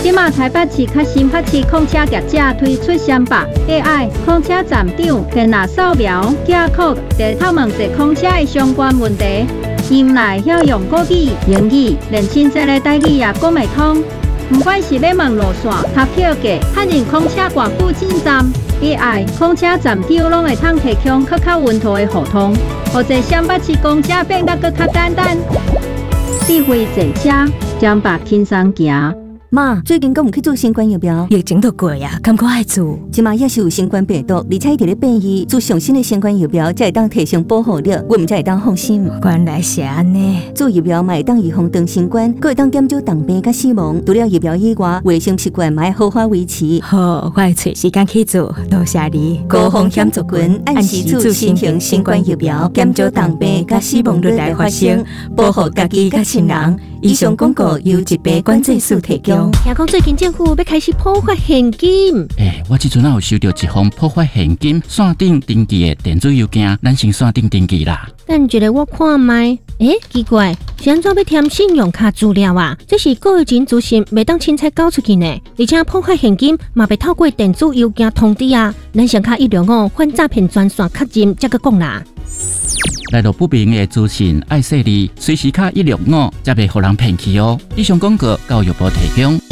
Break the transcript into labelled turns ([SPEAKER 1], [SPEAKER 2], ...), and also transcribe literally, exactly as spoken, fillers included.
[SPEAKER 1] 即马台北市较新北市控车业者推出三百 A I 控车站长电脑扫描 Q R code， 地透问一控车的相关问题，因来晓用国语、英语，连亲切的台语也讲袂通。不管是要问路线、搭票价、确认控车挂附近站 ，A I 控车站长拢会通提供较较稳妥的互通，或者三北市公车变得更较简单。智慧坐车，将把轻松行。
[SPEAKER 2] 妈，最近敢有去做新冠疫苗？
[SPEAKER 3] 疫情都过呀，感觉爱做。
[SPEAKER 2] 即马也是有新冠病毒，而且伊伫咧变异，做上新的新冠疫苗才会当提升保护力，我们才会当放心。
[SPEAKER 3] 原来是安尼。
[SPEAKER 2] 做疫苗嘛会当预防长新冠，佮会当减少重病甲死亡。除了疫苗以外，卫生习惯嘛要好好维持。
[SPEAKER 3] 好，我会找时间去做。多谢你。
[SPEAKER 2] 高风险族群按时做新型新冠疫苗，减少重病甲死亡率来发生，保护家己甲亲人。以上广告由疾病管制署提供。
[SPEAKER 4] 听讲最近政府要开始普发现金。
[SPEAKER 5] 诶、欸，我即阵啊有收到一封普发现金线顶登记的电子邮件，咱先线顶登记啦。
[SPEAKER 4] 等一下我看卖。诶、欸，奇怪，是安怎要填信用卡资料啊？这是个人资讯，袂当凊彩交出去呢。而且普发现金嘛袂透过电子邮件通知啊。咱上卡一零五反诈骗专线确认才个讲啦。
[SPEAKER 5] 来到不明的资讯，爱细腻，随时卡一六五，才袂互人骗去哦。以上广告，教育部提供。